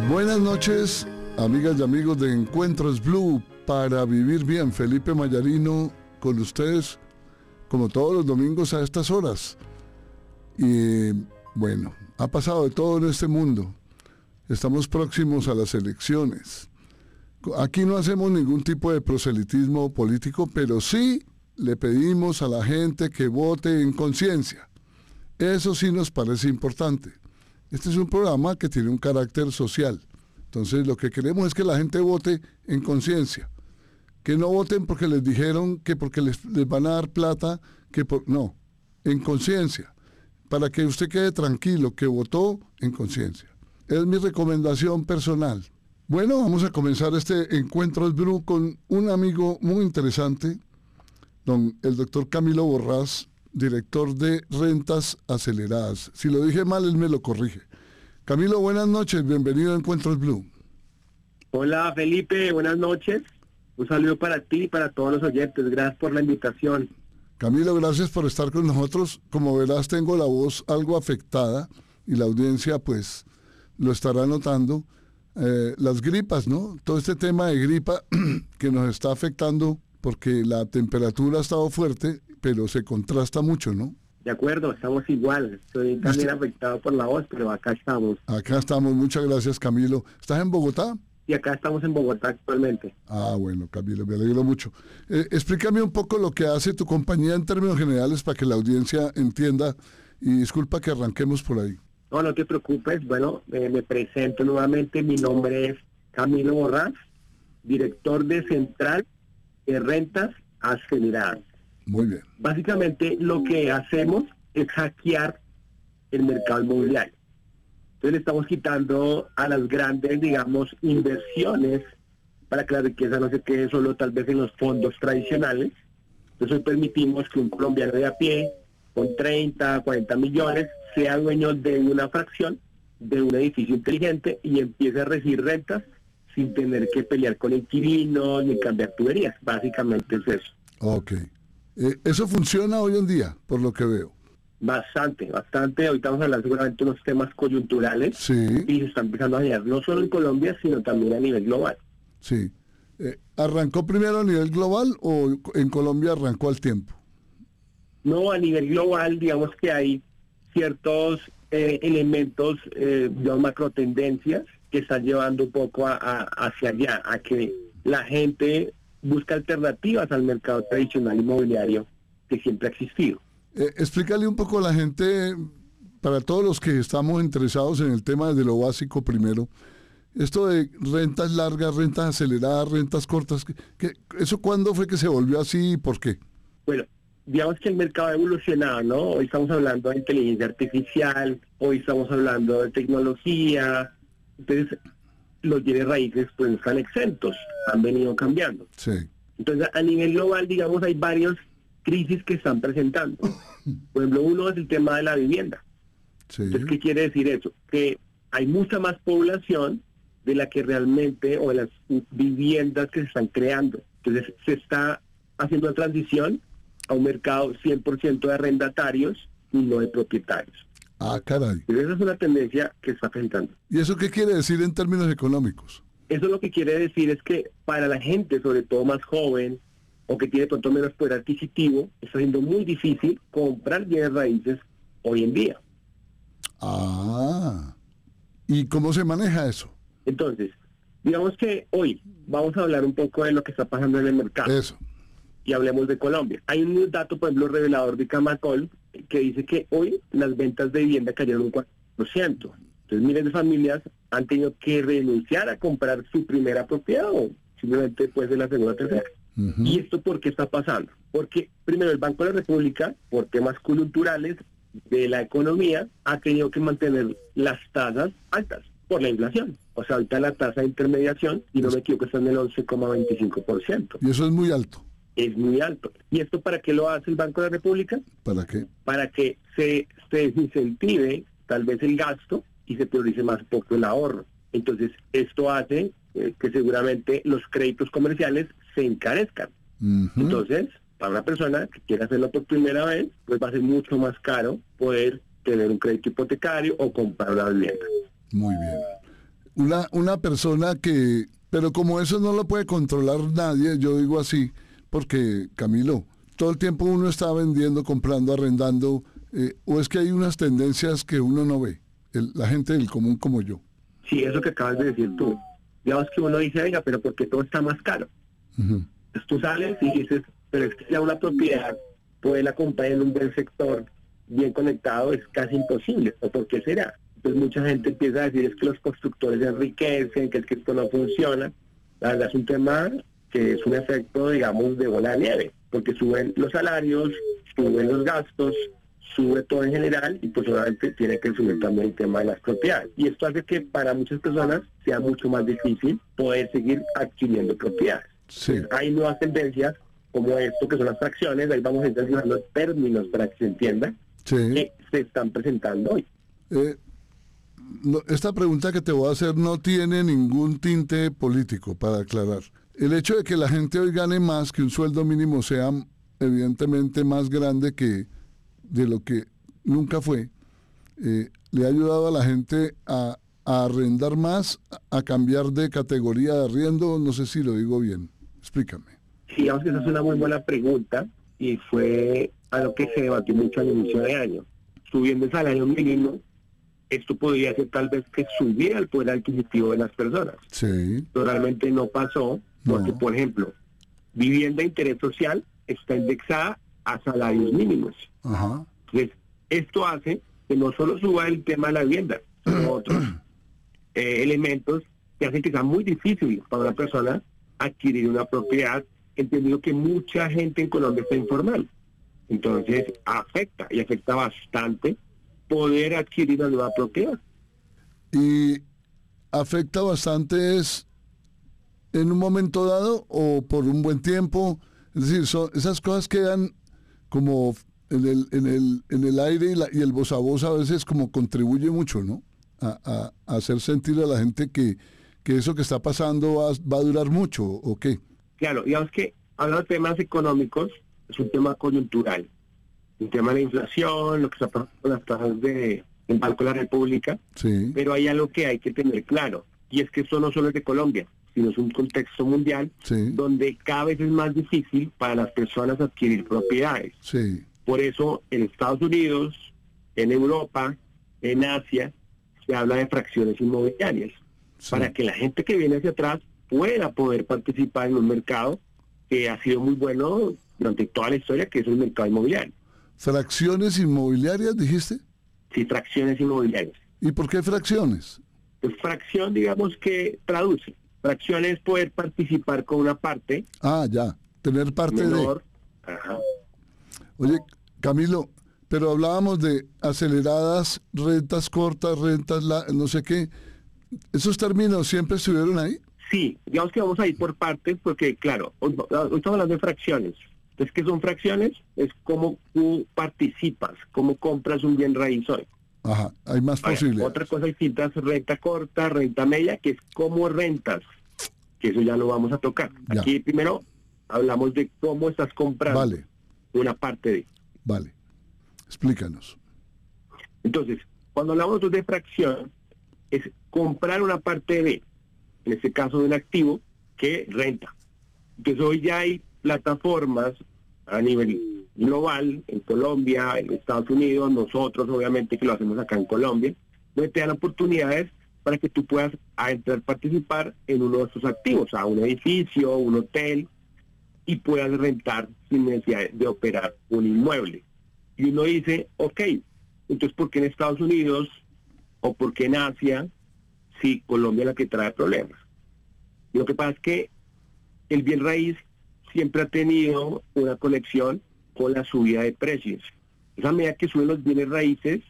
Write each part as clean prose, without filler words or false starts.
Buenas noches, amigas y amigos de Encuentros Blue para vivir bien. Felipe Mayarino con ustedes, como todos los domingos a estas horas. Y bueno, ha pasado de todo en este mundo. Estamos próximos a las elecciones. Aquí no hacemos ningún tipo de proselitismo político, pero sí le pedimos a la gente que vote en conciencia. Eso sí nos parece importante. Este es un programa que tiene un carácter social. Entonces lo que queremos es que la gente vote en conciencia. Que no voten porque les dijeron que porque les van a dar plata, no, en conciencia. Para que usted quede tranquilo que votó en conciencia. Es mi recomendación personal. Bueno, vamos a comenzar este Encuentros Blue con un amigo muy interesante, el doctor Camilo Borrás, director de Rentas Aceleradas. Si lo dije mal, él me lo corrige. Camilo, buenas noches, bienvenido a Encuentros Blue. Hola Felipe, buenas noches. Un saludo para ti y para todos los oyentes. Gracias por la invitación. Camilo, gracias por estar con nosotros. Como verás, tengo la voz algo afectada y la audiencia pues lo estará notando. Las gripas, ¿no? Todo este tema de gripa que nos está afectando porque la temperatura ha estado fuerte, pero se contrasta mucho, ¿no? De acuerdo, estamos igual. Estoy también afectado por la voz, pero acá estamos. Acá estamos, muchas gracias, Camilo. ¿Estás en Bogotá? Y acá estamos en Bogotá actualmente. Ah, bueno, Camilo, me alegro mucho. Explícame un poco lo que hace tu compañía en términos generales para que la audiencia entienda, y disculpa que arranquemos por ahí. No, no te preocupes. Bueno, me presento nuevamente. Mi nombre es Camilo Borrás, director de Central de Rentas Aceleradas. Muy bien. Básicamente lo que hacemos es hackear el mercado inmobiliario. Entonces le estamos quitando a las grandes, digamos, inversiones para que la riqueza no se quede solo tal vez en los fondos tradicionales. Entonces hoy permitimos que un colombiano de a pie, con 30, 40 millones, sea dueño de una fracción de un edificio inteligente y empiece a recibir rentas sin tener que pelear con inquilinos ni cambiar tuberías. Básicamente es eso. Ok. Eso funciona hoy en día, por lo que veo. Bastante. Ahorita vamos a hablar seguramente de unos temas coyunturales. Sí. Y se está empezando a hallar no solo en Colombia, sino también a nivel global. Sí. ¿Arrancó primero a nivel global o en Colombia arrancó al tiempo? No, a nivel global, digamos que hay ciertos elementos, macro tendencias que están llevando un poco hacia allá, a que la gente busca alternativas al mercado tradicional inmobiliario que siempre ha existido. Explícale un poco a la gente, para todos los que estamos interesados en el tema de lo básico primero, esto de rentas largas, rentas aceleradas, rentas cortas, ¿eso cuándo fue que se volvió así y por qué? Bueno, digamos que el mercado ha evolucionado, ¿no? Hoy estamos hablando de inteligencia artificial, hoy estamos hablando de tecnología, entonces los bienes raíces pues no están exentos, han venido cambiando. Sí. Entonces a nivel global, digamos, hay varios crisis que están presentando. Por ejemplo, uno es el tema de la vivienda. Sí. Entonces, ¿qué quiere decir eso? Que hay mucha más población de la que realmente, o de las viviendas que se están creando. Entonces se está haciendo una transición a un mercado 100% de arrendatarios y no de propietarios. Ah, caray. Entonces, esa es una tendencia que está presentando. ¿Y eso qué quiere decir en términos económicos? Eso lo que quiere decir es que para la gente, sobre todo más joven, o que tiene pronto menos poder adquisitivo, está siendo muy difícil comprar bienes raíces hoy en día. Ah, ¿y cómo se maneja eso? Entonces, digamos que hoy vamos a hablar un poco de lo que está pasando en el mercado. Eso. Y hablemos de Colombia. Hay un dato, por ejemplo, revelador de Camacol, que dice que hoy las ventas de vivienda cayeron un 4%. Entonces, miles de familias han tenido que renunciar a comprar su primera propiedad o simplemente después de la segunda o tercera. Uh-huh. ¿Y esto por qué está pasando? Porque, primero, el Banco de la República, por temas coyunturales de la economía, ha tenido que mantener las tasas altas por la inflación. O sea, ahorita la tasa de intermediación, si no me equivoco, está en el 11,25%. Y eso es muy alto. Es muy alto. ¿Y esto para qué lo hace el Banco de la República? ¿Para qué? Para que se desincentive tal vez el gasto y se priorice más poco el ahorro. Entonces, esto hace que seguramente los créditos comerciales se encarezcan. Uh-huh. Entonces, para una persona que quiera hacerlo por primera vez, pues va a ser mucho más caro poder tener un crédito hipotecario o comprar una vivienda. Muy bien. una persona que, pero como eso no lo puede controlar nadie, yo digo así, porque Camilo, todo el tiempo uno está vendiendo, comprando, arrendando, o es que hay unas tendencias que uno no ve, la gente del común como yo. Sí, eso que acabas de decir tú. Digamos que uno dice, venga, pero ¿por qué todo está más caro? Ujú. Entonces tú sales y dices, pero es que ya una propiedad, poderla comprar en un buen sector, bien conectado, es casi imposible. ¿O por qué será? Entonces mucha gente empieza a decir, es que los constructores enriquecen, que es que esto no funciona. La verdad es un tema que es un efecto, digamos, de bola de nieve, porque suben los salarios, suben los gastos, sube todo en general y pues obviamente tiene que subir también el tema de las propiedades. Y esto hace que para muchas personas sea mucho más difícil poder seguir adquiriendo propiedades. Sí. Hay nuevas tendencias como esto que son las fracciones, ahí vamos a estar los términos para que se entienda, Sí. que se están presentando hoy. Esta pregunta que te voy a hacer no tiene ningún tinte político, para aclarar. El hecho de que la gente hoy gane más, que un sueldo mínimo sea evidentemente más grande que de lo que nunca fue, le ha ayudado a la gente a arrendar más, a cambiar de categoría de arriendo, no sé si lo digo bien. Explícame. Sí, digamos que esa es una muy buena pregunta y fue a lo que se debatió mucho al inicio de año. Subiendo el salario mínimo, esto podría ser tal vez que subiera el poder adquisitivo de las personas. Sí. Pero realmente no pasó, porque, No. por ejemplo, vivienda de interés social está indexada a salarios mínimos. Ajá. Entonces, esto hace que no solo suba el tema de la vivienda, sino otros elementos que hacen que sea muy difícil para una persona adquirir una propiedad, entendiendo que mucha gente en Colombia está informal. Entonces, afecta y afecta bastante poder adquirir una nueva propiedad. Y afecta bastante es en un momento dado o por un buen tiempo. Es decir, esas cosas quedan como en el aire y el voz a voz a veces como contribuye mucho, ¿no? A hacer sentir a la gente que eso que está pasando va a durar mucho, ¿o qué? Claro, digamos que hablando de temas económicos, es un tema coyuntural. El tema de la inflación, lo que está pasando con las tasas del Banco de la República, Sí. pero hay algo que hay que tener claro, y es que esto no solo es de Colombia, sino es un contexto mundial Sí. donde cada vez es más difícil para las personas adquirir propiedades. Sí. Por eso en Estados Unidos, en Europa, en Asia, se habla de fracciones inmobiliarias, Sí. para que la gente que viene hacia atrás pueda poder participar en un mercado que ha sido muy bueno durante toda la historia, que es el mercado inmobiliario. ¿Fracciones inmobiliarias, dijiste? Sí, fracciones inmobiliarias. ¿Y por qué fracciones? Pues fracción, digamos que traduce. Fracción es poder participar con una parte Ah, ya. Tener parte menor. de... Ajá. Oye, Camilo, pero hablábamos de aceleradas, rentas cortas, rentas, no sé qué. ¿Esos términos siempre estuvieron ahí? Sí, digamos que vamos a ir por partes porque, claro, hoy estamos hablando de fracciones. Entonces, ¿qué son fracciones? Es cómo tú participas, cómo compras un bien raíz hoy. Ajá, hay más Ahora, posibilidades. otra cosa distinta es renta corta, renta media, que es cómo rentas, que eso ya lo vamos a tocar. Ya. Aquí primero hablamos de cómo estás comprando Vale, una parte de. vale. Explícanos. Entonces, cuando hablamos de fracción, es comprar una parte de, en este caso de un activo, que renta. Entonces hoy ya hay plataformas a nivel global, en Colombia, en Estados Unidos, nosotros obviamente que lo hacemos acá en Colombia, donde te dan oportunidades para que tú puedas entrar, participar en uno de estos activos, a un edificio, un hotel, y puedas rentar sin necesidad de operar un inmueble. Y uno dice, ok, entonces ¿por qué en Estados Unidos o por qué en Asia, si Colombia es la que trae problemas? Lo que pasa es que el bien raíz siempre ha tenido una conexión con la subida de precios. Esa medida que suben los bienes raíces,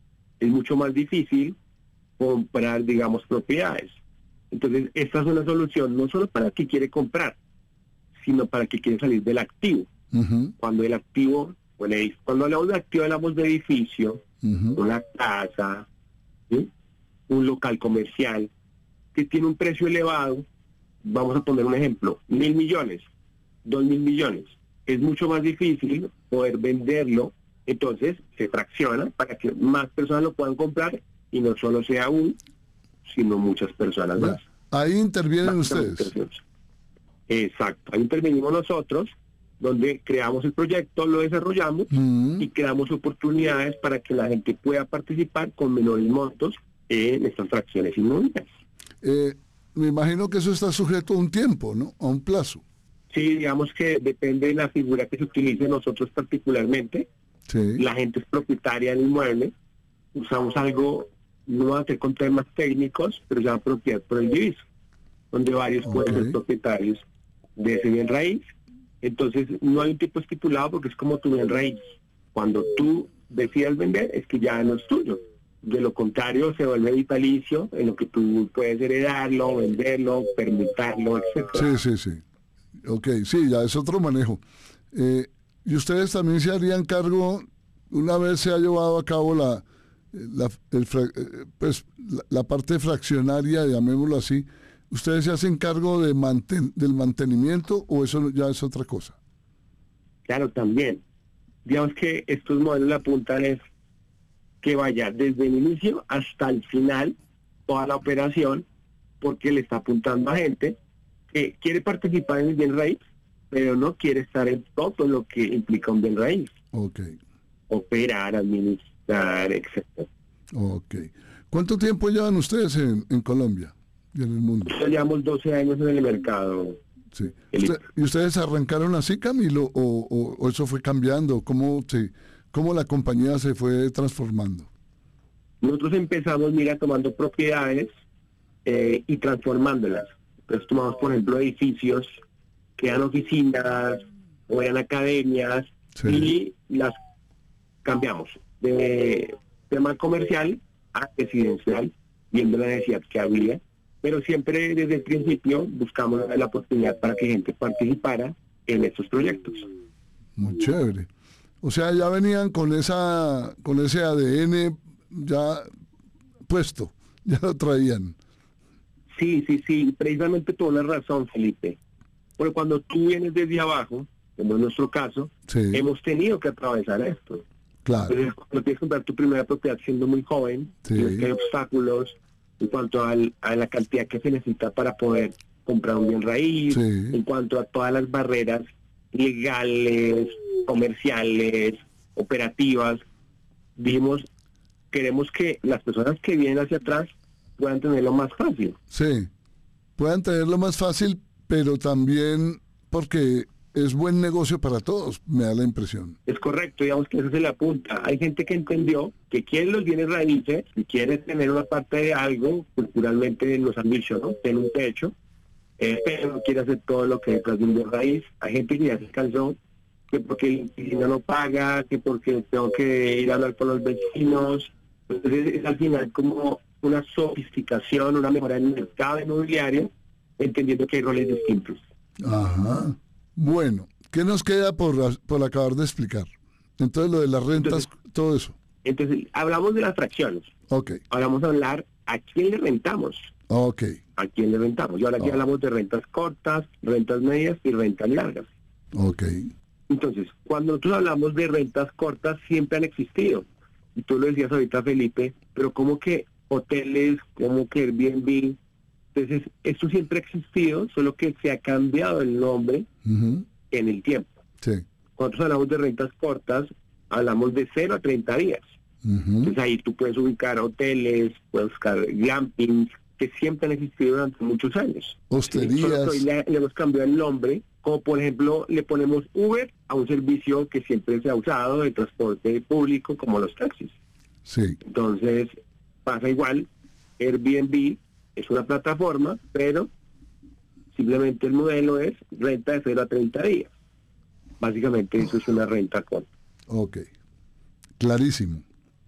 es mucho más difícil comprar, digamos, propiedades. Entonces, esta es una solución no solo para el que quiere comprar, sino para el que quiere salir del activo. Ujú, Cuando el activo, cuando hablamos de activo, hablamos de edificio, ujú. una casa, ¿sí? Un local comercial, que tiene un precio elevado. Vamos a poner un ejemplo, 1.000 millones, 2.000 millones. Es mucho más difícil poder venderlo, entonces se fracciona para que más personas lo puedan comprar y no solo sea sino muchas personas más. Ahí intervienen Básicamente ustedes. así. Exacto, ahí intervenimos nosotros, donde creamos el proyecto, lo desarrollamos y creamos oportunidades para que la gente pueda participar con menores montos en estas fracciones inmobiliarias. Me imagino que eso está sujeto a un tiempo, ¿no? A un plazo. Sí, digamos que depende de la figura que se utilice. Nosotros particularmente, Sí. la gente es propietaria del inmueble, usamos algo, no va a ser con temas técnicos, pero se llama propiedad por el diviso, donde varios pueden ser propietarios de ese bien raíz. Entonces no hay un tipo estipulado porque es como tu bien raíz. Cuando tú decidas vender es que ya no es tuyo. De lo contrario se vuelve vitalicio, en lo que tú puedes heredarlo, venderlo, permutarlo, etcétera. Sí. Ok, sí, ya es otro manejo. ¿Y ustedes también se harían cargo, una vez se ha llevado a cabo la parte fraccionaria, llamémoslo así, ustedes se hacen cargo del mantenimiento o eso ya es otra cosa? Claro, también. Digamos que estos modelos le apuntan es que vaya desde el inicio hasta el final toda la operación, porque le está apuntando a gente que quiere participar en el bien raíz, pero no quiere estar en todo lo que implica un bien raíz. Ok. Operar, administrar, etcétera. Ok. ¿Cuánto tiempo llevan ustedes en Colombia y en el mundo? Nosotros llevamos 12 años en el mercado. Sí. ¿Y ustedes arrancaron así, Camilo, o eso fue cambiando? ¿Cómo la compañía se fue transformando? Nosotros empezamos, mira, tomando propiedades y transformándolas. Entonces tomamos, por ejemplo, edificios que eran oficinas o eran academias y las cambiamos de tema comercial a residencial, viendo la necesidad que había, pero siempre desde el principio buscamos la oportunidad para que gente participara en estos proyectos. Muy chévere. O sea, ya venían con ese ADN ya puesto, ya lo traían. Sí, precisamente tuvo una razón, Felipe. Porque cuando tú vienes desde abajo, como en nuestro caso, hemos tenido que atravesar esto. Claro. Entonces, cuando tienes que comprar tu primera propiedad siendo muy joven, tienes que hay obstáculos en cuanto a la cantidad que se necesita para poder comprar un bien raíz, en cuanto a todas las barreras legales, comerciales, operativas. Dijimos, queremos que las personas que vienen hacia atrás puedan tenerlo más fácil. Sí, puedan tenerlo más fácil, pero también porque es buen negocio para todos, me da la impresión. Es correcto, digamos que eso se le apunta. Hay gente que entendió que quiere los bienes raíces y quiere tener una parte de algo, culturalmente nos han dicho, ¿no? Tener un techo, pero no quiere hacer todo lo que detrás de un bien raíz. Hay gente que ya se cansó, que porque el inquilino no paga, que porque tengo que ir a hablar con los vecinos. Entonces es al final como una sofisticación, una mejora en el mercado inmobiliario, entendiendo que hay roles distintos. Ajá. Bueno, ¿qué nos queda por acabar de explicar? Entonces lo de las rentas, todo eso. Entonces, hablamos de las fracciones. Ok. Ahora vamos a hablar a quién le rentamos. Ok. ¿A quién le rentamos? Y ahora aquí hablamos de rentas cortas, rentas medias y rentas largas. Ok. Entonces, cuando nosotros hablamos de rentas cortas, siempre han existido. Y tú lo decías ahorita, Felipe, pero como que hoteles, como que Airbnb. Entonces, esto siempre ha existido, solo que se ha cambiado el nombre en el tiempo. Sí. Cuando hablamos de rentas cortas, hablamos de 0 a 30 días. Entonces ahí tú puedes ubicar hoteles, puedes buscar glampings, que siempre han existido durante muchos años. Hosterías. Solo que hoy le hemos cambiado el nombre, como por ejemplo le ponemos Uber a un servicio que siempre se ha usado de transporte público, como los taxis. Sí. Entonces pasa igual, Airbnb es una plataforma, pero simplemente el modelo es renta de 0 a 30 días. Básicamente eso es una renta corta. Ok. Clarísimo.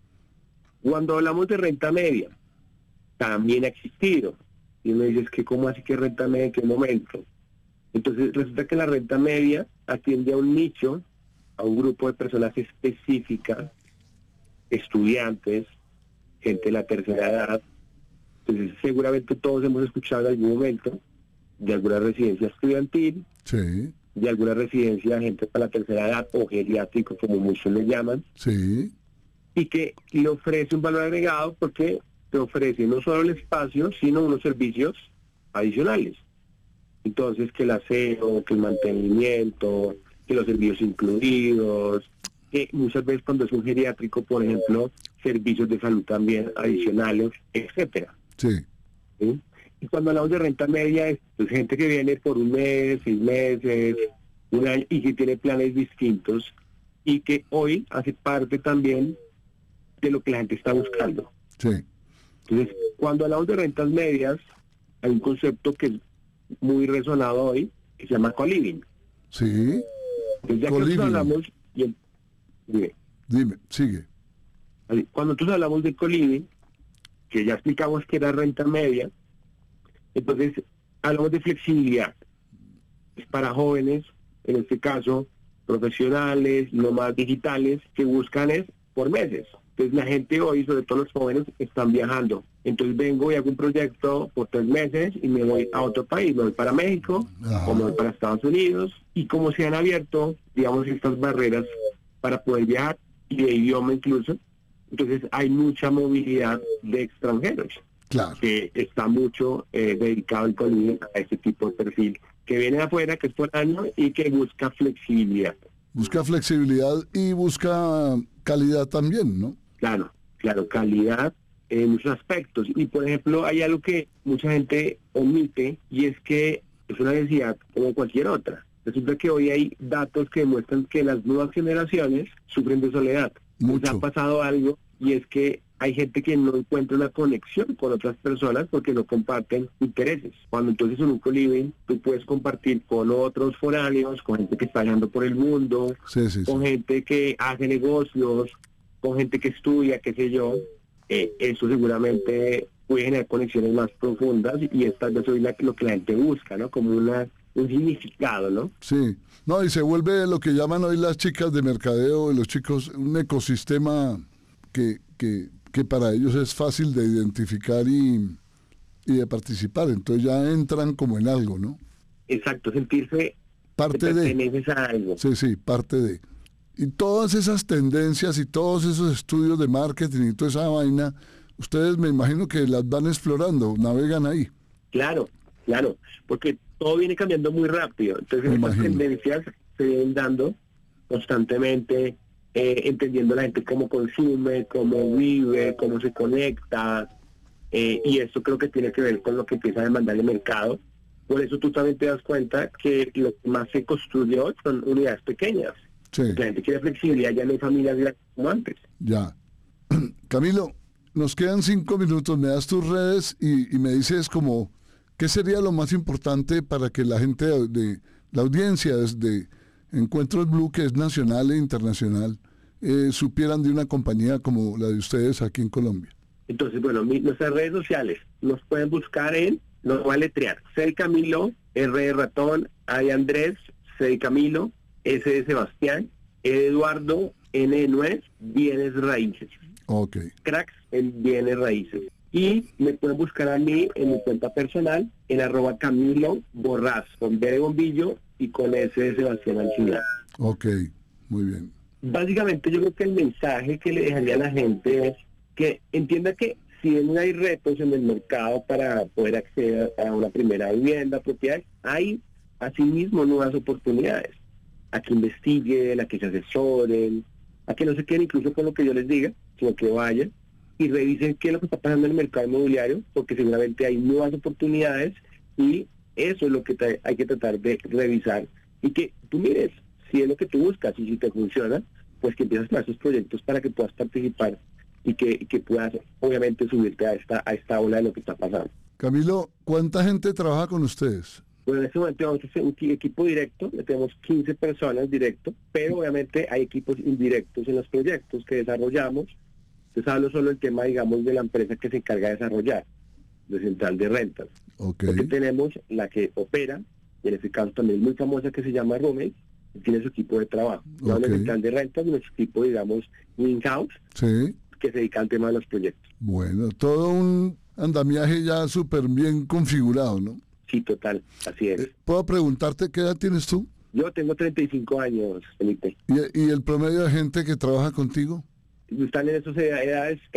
Cuando hablamos de renta media, también ha existido. Y me dices que cómo así que renta media, ¿en qué momento? Entonces resulta que la renta media atiende a un nicho, a un grupo de personas específicas, estudiantes, gente de la tercera edad. Entonces seguramente todos hemos escuchado en algún momento de alguna residencia estudiantil, Sí. de alguna residencia de gente para la tercera edad o geriátrico, como muchos le llaman, Sí. y que le ofrece un valor agregado porque te ofrece no solo el espacio, sino unos servicios adicionales. Entonces, que el aseo, que el mantenimiento, que los servicios incluidos, que muchas veces cuando es un geriátrico, por ejemplo, servicios de salud también adicionales, etcétera. Sí. ¿Sí? Y cuando hablamos de renta media, es pues, gente que viene por un mes, 6 meses, un año, y que tiene planes distintos, y que hoy hace parte también de lo que la gente está buscando. Sí. Entonces, cuando hablamos de rentas medias, hay un concepto que es muy resonado hoy, que se llama co-living. Sí. Entonces, ya que nosotros hablamos, Dime, sigue. Cuando nosotros hablamos de co-living, que ya explicamos que era renta media, entonces hablamos de flexibilidad. Es para jóvenes, en este caso, profesionales, nómadas digitales, que buscan es por meses. Entonces la gente hoy, sobre todo los jóvenes, están viajando. Entonces vengo y hago un proyecto por 3 meses y me voy a otro país. Me voy para México, o me voy para Estados Unidos. Y como se han abierto, digamos, estas barreras para poder viajar, y de idioma incluso, entonces hay mucha movilidad de extranjeros. Claro. Que está mucho dedicado el co-living a este tipo de perfil, que viene de afuera, que es por año y que busca flexibilidad. Busca flexibilidad y busca calidad también, ¿no? Claro, calidad en muchos aspectos. Y por ejemplo, hay algo que mucha gente omite, y es que es una necesidad como cualquier otra. Resulta que hoy hay datos que demuestran que las nuevas generaciones sufren de soledad. Mucho. Ha pasado algo, y es que hay gente que no encuentra una conexión con otras personas porque no comparten intereses. Cuando entonces en un co-living tú puedes compartir con otros foráneos, con gente que está viajando por el mundo, con gente que hace negocios, con gente que estudia, qué sé yo. Eso seguramente puede generar conexiones más profundas, y esta vez hoy lo que la gente busca, ¿no? Como un significado, ¿no? Sí. No, y se vuelve lo que llaman hoy las chicas de mercadeo, los chicos, un ecosistema que para ellos es fácil de identificar y de participar. Entonces ya entran como en algo, ¿no? Exacto, sentirse parte de a algo. Sí, parte de. Y todas esas tendencias y todos esos estudios de marketing y toda esa vaina, ustedes me imagino que las van explorando, navegan ahí. Claro, porque todo viene cambiando muy rápido. Entonces esas tendencias se vienen dando constantemente, entendiendo la gente cómo consume, cómo vive, cómo se conecta, y eso creo que tiene que ver con lo que empieza a demandar el mercado. Por eso tú también te das cuenta que lo que más se construyó son unidades pequeñas. Sí. La gente quiere flexibilidad, ya no hay familias grandes como antes. Ya. Camilo, nos quedan 5 minutos, me das tus redes y me dices como, ¿qué sería lo más importante para que la gente de la audiencia desde Encuentros Blue, que es nacional e internacional, supieran de una compañía como la de ustedes aquí en Colombia? Entonces, bueno, nuestras redes sociales nos pueden buscar nos voy a letrear: C de Camilo, R de ratón, A de Andrés, C de Camilo, S de Sebastián, E de Eduardo, N de Nuez, Bienes Raíces. Ok. Cracks en Bienes Raíces. Y me pueden buscar a mí en mi cuenta personal, en @Camilo Borrás, con B de bombillo y con S de Sebastián al final. Ok, muy bien. Básicamente yo creo que el mensaje que le dejaría a la gente es que entienda que si bien hay retos en el mercado para poder acceder a una primera vivienda, propiedad, hay asimismo nuevas oportunidades. A que investiguen, a que se asesoren, a que no se queden incluso con lo que yo les diga, sino que vayan y revisen qué es lo que está pasando en el mercado inmobiliario, porque seguramente hay nuevas oportunidades, y eso es lo que hay que tratar de revisar, y que tú mires si es lo que tú buscas, y si te funciona, pues que empieces a esos proyectos para que puedas participar y que puedas obviamente subirte a esta ola de lo que está pasando. Camilo, ¿cuánta gente trabaja con ustedes? Bueno, en este momento vamos a hacer un equipo directo, tenemos 15 personas directo, pero obviamente hay equipos indirectos en los proyectos que desarrollamos. Entonces hablo solo del tema, digamos, de la empresa que se encarga de desarrollar, de Central de Rentas. Okay. Porque tenemos la que opera, y en este caso también es muy famosa, que se llama Roommate, y tiene su equipo de trabajo. No en el Central de Rentas, nuestro equipo, digamos, in-house, sí, que se dedica al tema de los proyectos. Bueno, todo un andamiaje ya súper bien configurado, ¿no? Sí, total, así es. ¿Puedo preguntarte qué edad tienes tú? Yo tengo 35 años, Felipe. ¿Y el promedio de gente que trabaja contigo? Están en esas edades